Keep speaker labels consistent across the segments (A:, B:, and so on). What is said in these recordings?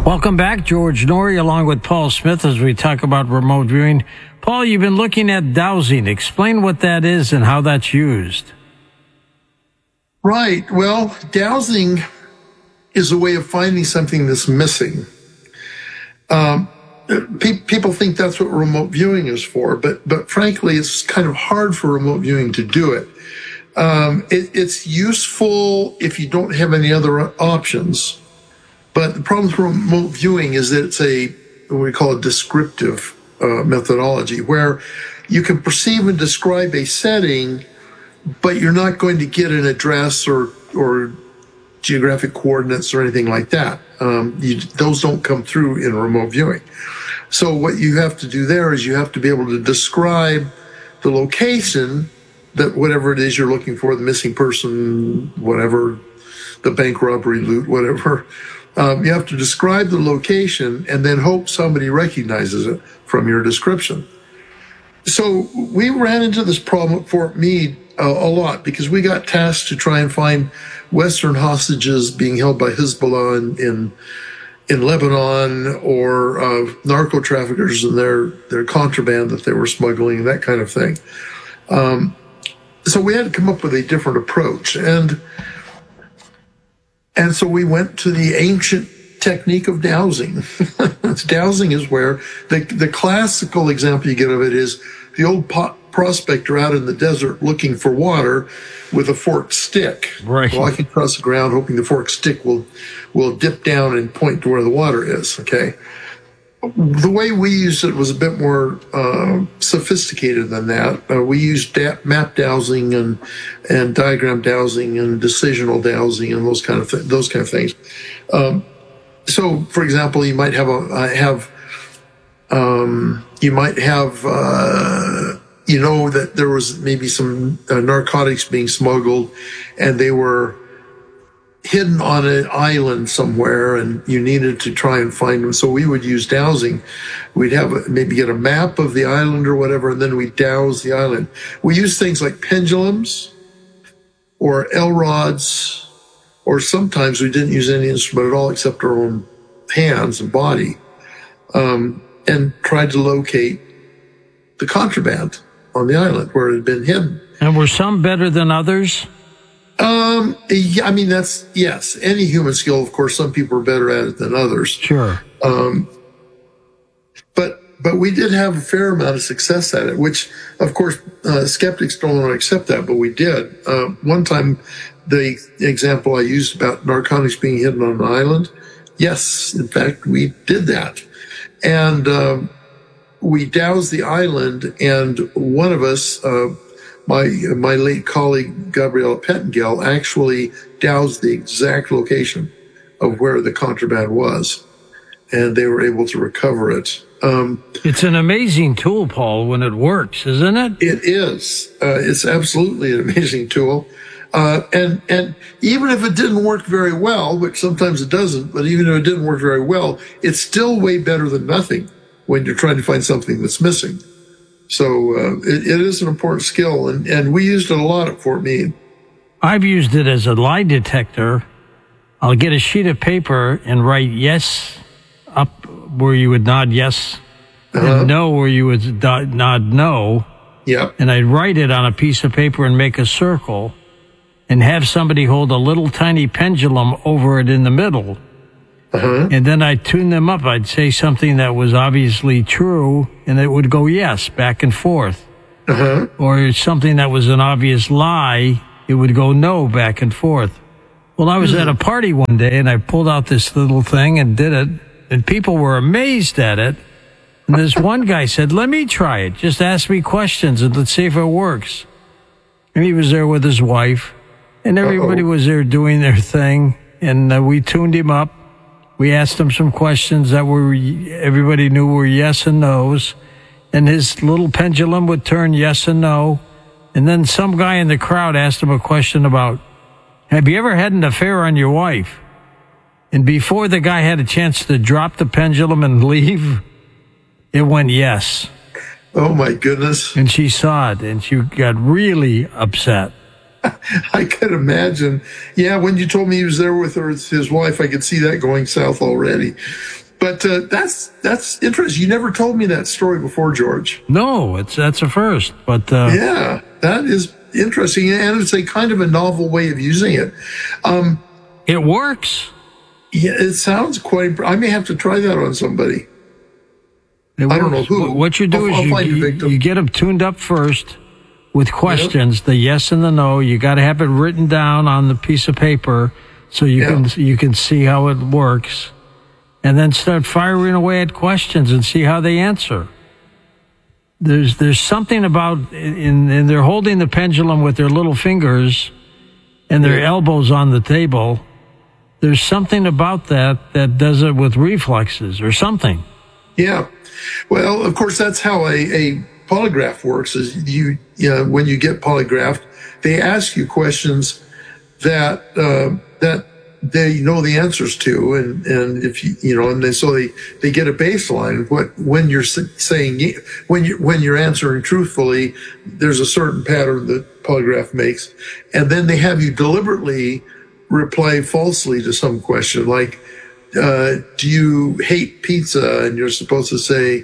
A: Welcome back, George Noory, along with Paul Smith, as we talk about remote viewing. Paul, you've been looking at dowsing. Explain what that is and how that's used.
B: Right. Well, dowsing is a way of finding something that's missing. People think that's what remote viewing is for, but frankly, it's kind of hard for remote viewing to do it. It's useful if you don't have any other options. But the problem with remote viewing is that it's what we call a descriptive methodology, where you can perceive and describe a setting, but you're not going to get an address or geographic coordinates or anything like that. Those don't come through in remote viewing. So what you have to do there is you have to be able to describe the location that whatever it is you're looking for, the missing person, whatever, the bank robbery loot, whatever. You have to describe the location and then hope somebody recognizes it from your description. So we ran into this problem at Fort Meade a lot because we got tasked to try and find Western hostages being held by Hezbollah in Lebanon, or narco traffickers and their contraband that they were smuggling, that kind of thing. So we had to come up with a different approach. And so we went to the ancient technique of dowsing. Dowsing is where the classical example you get of it is the old prospector out in the desert looking for water with a forked stick,
A: right,
B: walking across the ground, hoping the forked stick will dip down and point to where the water is. Okay. The way we used it was a bit more sophisticated than that. We used map dowsing and diagram dowsing and decisional dowsing and those kind of things. So, for example, you might have that there was maybe some narcotics being smuggled, and they were hidden on an island somewhere, and you needed to try and find them. So we would use dowsing. We'd maybe get a map of the island or whatever, and then we'd dowse the island. We use things like pendulums or L rods, or sometimes we didn't use any instrument at all except our own hands and body, and tried to locate the contraband on the island where it had been hidden.
A: And were some better than others?
B: Yeah, I mean, yes. Any human skill, of course, some people are better at it than others.
A: Sure.
B: But we did have a fair amount of success at it, which, of course, skeptics don't want to accept that, but we did. One time, the example I used about narcotics being hidden on an island, yes, in fact, we did that. And we doused the island, and one of us, my late colleague, Gabriella Pettengill, actually dowsed the exact location of where the contraband was, and they were able to recover it.
A: It's an amazing tool, Paul, when it works, isn't it?
B: It is. It's absolutely an amazing tool. And even if it didn't work very well, which sometimes it doesn't, but even if it didn't work very well, it's still way better than nothing when you're trying to find something that's missing. So it is an important skill, and we used it a lot at Fort Meade.
A: I've used it as a lie detector. I'll get a sheet of paper and write yes up where you would nod yes, and no where you would nod no.
B: Yeah.
A: And I'd write it on a piece of paper and make a circle and have somebody hold a little tiny pendulum over it in the middle. And then I'd tune them up. I'd say something that was obviously true, and it would go yes, back and forth. Or something that was an obvious lie, it would go no, back and forth. Well, I was at a party one day, and I pulled out this little thing and did it, and people were amazed at it. And this one guy said, "Let me try it. Just ask me questions, and let's see if it works." And he was there with his wife, and everybody was there doing their thing, and we tuned him up. We asked him some questions that everybody knew were yes and no's, and his little pendulum would turn yes and no. And then some guy in the crowd asked him a question about, "Have you ever had an affair on your wife?" And before the guy had a chance to drop the pendulum and leave, it went yes.
B: Oh, my goodness.
A: And she saw it, and she got really upset.
B: I could imagine. Yeah, when you told me he was there with his wife, I could see that going south already. But that's interesting. You never told me that story before, George.
A: No, that's a first. But
B: yeah, that is interesting, and it's a kind of a novel way of using it.
A: It works.
B: Yeah, it sounds quite. I may have to try that on somebody. I don't know who.
A: What you do is you get them tuned up first with questions, the yes and the no. You got to have it written down on the piece of paper so you can see how it works, and then start firing away at questions and see how they answer. There's something about and they're holding the pendulum with their little fingers and their elbows on the table. There's something about that does it with reflexes or something.
B: Yeah. Well, of course, that's how a polygraph works. Is when you get polygraphed, they ask you questions that they know the answers to, and if so they get a baseline. When you're saying when you're answering truthfully, there's a certain pattern that polygraph makes, and then they have you deliberately reply falsely to some question, like, do you hate pizza? And you're supposed to say,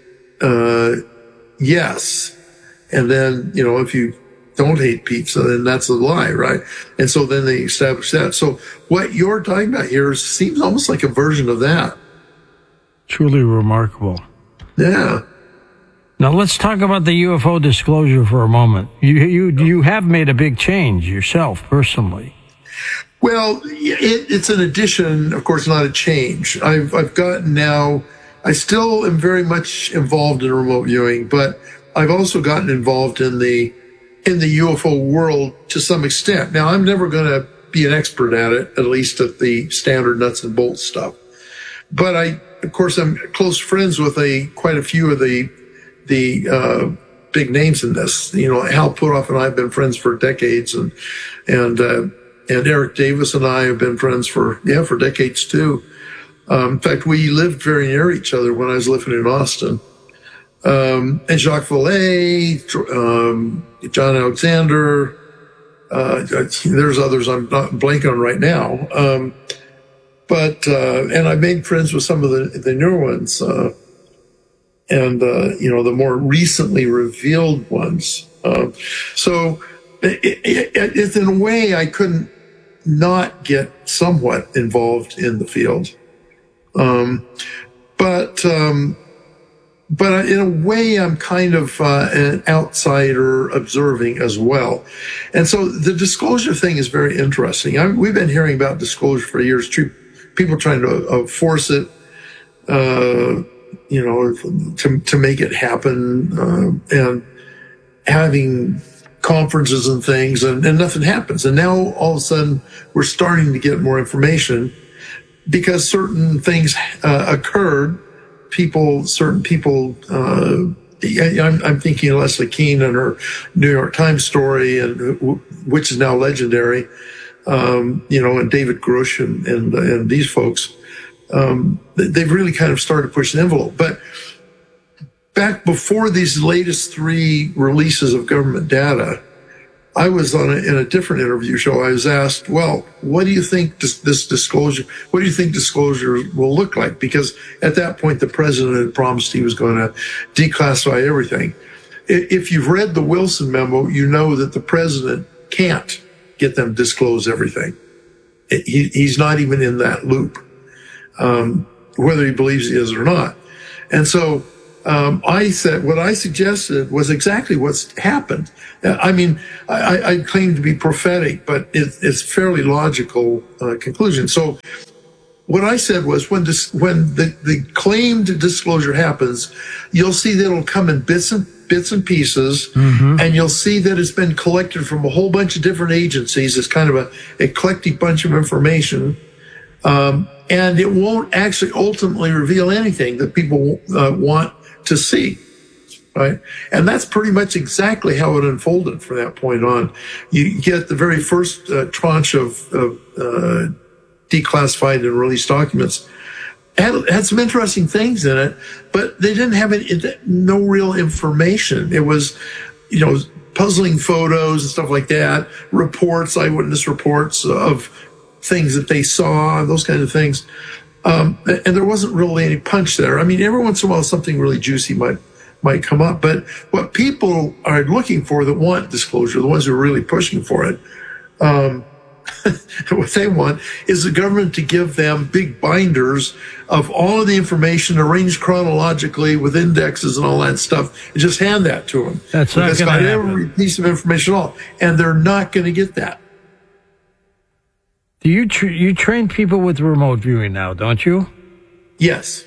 B: yes. And then, if you don't hate pizza, then that's a lie, right? And so then they establish that. So what you're talking about here seems almost like a version of that.
A: Truly remarkable.
B: Yeah.
A: Now let's talk about the UFO disclosure for a moment. You have made a big change yourself, personally.
B: Well, it's an addition, of course, not a change. I've gotten now, I still am very much involved in remote viewing, but I've also gotten involved in the UFO world to some extent. Now, I'm never going to be an expert at least at the standard nuts and bolts stuff. But of course, I'm close friends with quite a few of the big names in this. Hal Puthoff and I have been friends for decades, and Eric Davis and I have been friends for decades too. In fact, we lived very near each other when I was living in Austin. And Jacques Vallée, John Alexander, there's others I'm not blanking on right now. And I made friends with some of the newer ones, the more recently revealed ones. So it's in a way I couldn't not get somewhat involved in the field. But in a way, I'm kind of an outsider observing as well. And so the disclosure thing is very interesting. We've been hearing about disclosure for years, people trying to force it, to make it happen, and having conferences and things, and nothing happens. And now all of a sudden we're starting to get more information because certain things occurred. Certain people, I'm thinking of Leslie Kean and her New York Times story, which is now legendary, and David Grush and these folks, they've really kind of started pushing the envelope. But back before these latest 3 releases of government data, I was in a different interview show. I was asked, well, what do you think disclosure will look like? Because at that point, the president had promised he was going to declassify everything. If you've read the Wilson memo, you know that the president can't get them to disclose everything. He's not even in that loop, whether he believes he is or not. And so I said, what I suggested was exactly what's happened. I mean, I claim to be prophetic, but it's fairly logical conclusion. So what I said was when the claimed disclosure happens, you'll see that it'll come in bits and pieces, and you'll see that it's been collected from a whole bunch of different agencies. It's kind of an eclectic bunch of information. And it won't actually ultimately reveal anything that people want to see, right? And that's pretty much exactly how it unfolded from that point on. You get the very first tranche of declassified and released documents. Had some interesting things in it, but they didn't have no real information. It was, puzzling photos and stuff like that, reports, eyewitness reports of things that they saw, those kinds of things. And there wasn't really any punch there. I mean, every once in a while, something really juicy might come up. But what people are looking for that want disclosure, the ones who are really pushing for it, what they want is the government to give them big binders of all of the information arranged chronologically with indexes and all that stuff, and just hand that to them.
A: That's not going to happen.
B: Every piece of information at all, and they're not going to get that.
A: Do you you train people with remote viewing now, don't you?
B: Yes.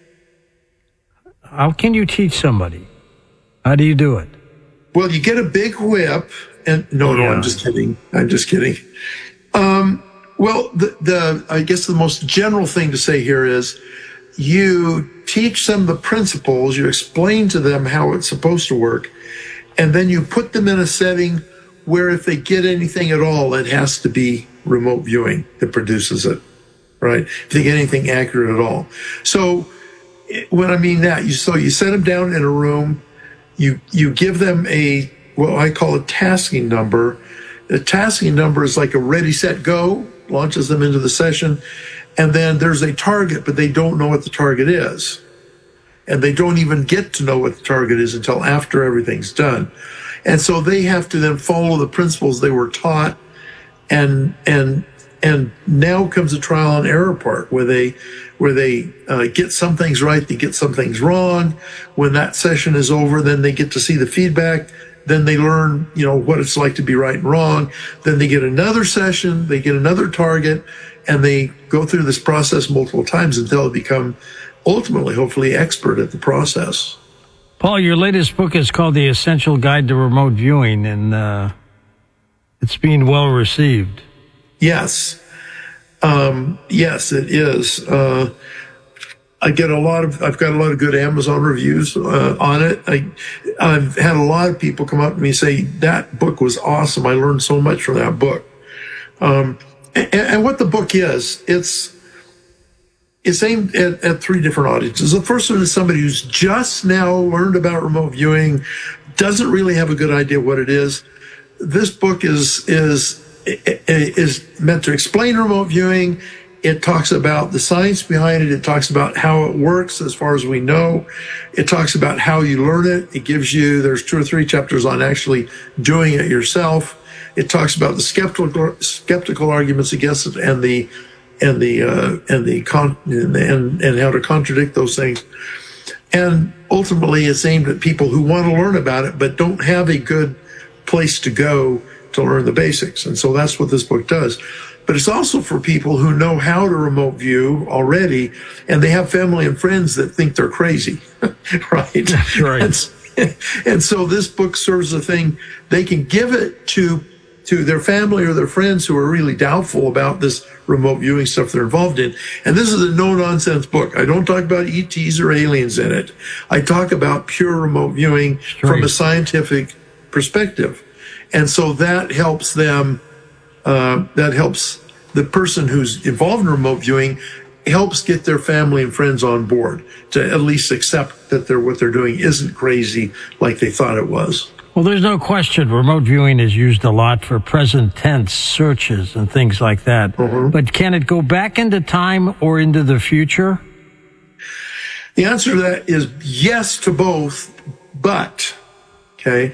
A: How can you teach somebody? How do you do it?
B: Well, you get a big whip, and no, I'm just kidding. Well, I guess the most general thing to say here is you teach them the principles, you explain to them how it's supposed to work, and then you put them in a setting where if they get anything at all, it has to be remote viewing that produces it, right? If they get anything accurate at all. So when I mean that, you set them down in a room, you give them what I call a tasking number. The tasking number is like a ready, set, go, launches them into the session. And then there's a target, but they don't know what the target is. And they don't even get to know what the target is until after everything's done. And so they have to then follow the principles they were taught. And now comes the trial and error part where they get some things right, they get some things wrong. When that session is over, then they get to see the feedback. Then they learn, what it's like to be right and wrong. Then they get another session, they get another target, and they go through this process multiple times until they become ultimately, hopefully, expert at the process.
A: Paul, your latest book is called The Essential Guide to Remote Viewing, and it's being well received.
B: Yes. Yes, it is. I've got a lot of good Amazon reviews on it. I've had a lot of people come up to me and say, that book was awesome. I learned so much from that book. And what the book is, it's aimed at three different audiences. The first one is somebody who's just now learned about remote viewing, doesn't really have a good idea what it is. This book is meant to explain remote viewing. It talks about the science behind it. It talks about how it works as far as we know. It talks about how you learn it. It gives you, there's 2 or 3 chapters on actually doing it yourself. It talks about the skeptical arguments against it and how to contradict those things. And ultimately it's aimed at people who want to learn about it, but don't have a good place to go to learn the basics. And so that's what this book does. But it's also for people who know how to remote view already, and they have family and friends that think they're crazy, right?
A: That's right.
B: And so this book serves a thing. They can give it to their family or their friends who are really doubtful about this remote viewing stuff they're involved in. And this is a no-nonsense book. I don't talk about ETs or aliens in it. I talk about pure remote viewing from a scientific perspective. And so that helps them, that helps the person who's involved in remote viewing, helps get their family and friends on board to at least accept that what they're doing isn't crazy like they thought it was.
A: Well, there's no question remote viewing is used a lot for present tense searches and things like that. Mm-hmm. But can it go back into time or into the future?
B: The answer to that is yes to both, but, okay,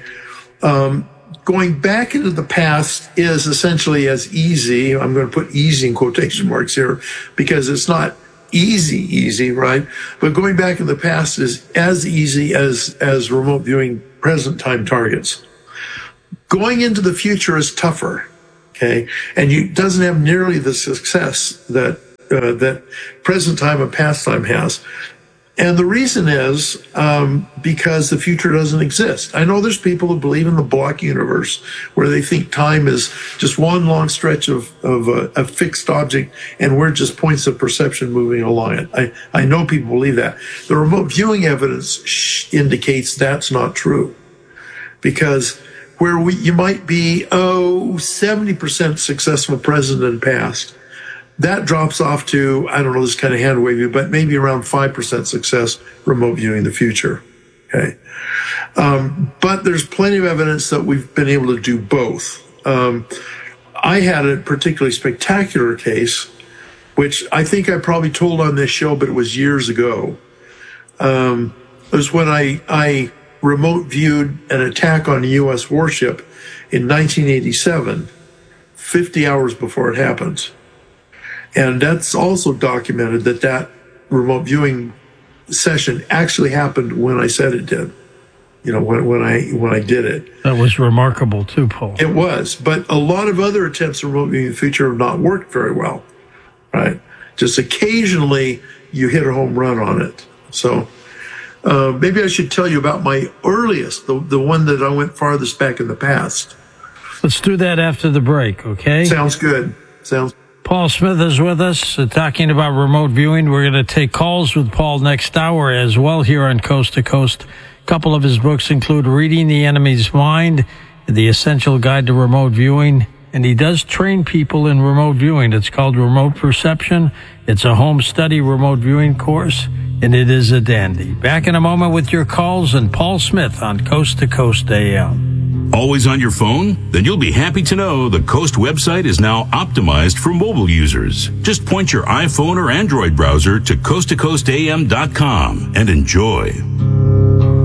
B: going back into the past is essentially as easy. I'm going to put easy in quotation marks here because it's not easy, right? But going back in the past is as easy as remote viewing present time targets. Going into the future is tougher, okay? And it doesn't have nearly the success that present time and past time has. And the reason is because the future doesn't exist. I know there's people who believe in the block universe where they think time is just one long stretch of a fixed object and we're just points of perception moving along it. I know people believe that. The remote viewing evidence indicates that's not true because where you might be, 70% successful present and past, that drops off to, I don't know, this kind of hand wavy, but maybe around 5% success remote viewing the future. Okay. But there's plenty of evidence that we've been able to do both. I had a particularly spectacular case, which I think I probably told on this show, but it was years ago. It was when I remote viewed an attack on a U.S. warship in 1987, 50 hours before it happened. And that's also documented that remote viewing session actually happened when I said it did. When I did it.
A: That was remarkable too, Paul.
B: It was, but a lot of other attempts at remote viewing in the future have not worked very well, right? Just occasionally you hit a home run on it. So maybe I should tell you about my earliest, the one that I went farthest back in the past.
A: Let's do that after the break, okay?
B: Sounds good.
A: Paul Smith is with us talking about remote viewing. We're going to take calls with Paul next hour as well here on Coast to Coast. A couple of his books include Reading the Enemy's Mind, The Essential Guide to Remote Viewing, and he does train people in remote viewing. It's called Remote Perception. It's a home study remote viewing course, and it is a dandy. Back in a moment with your calls and Paul Smith on Coast to Coast AM.
C: Always on your phone? Then you'll be happy to know the Coast website is now optimized for mobile users. Just point your iPhone or Android browser to coasttocoastam.com and enjoy.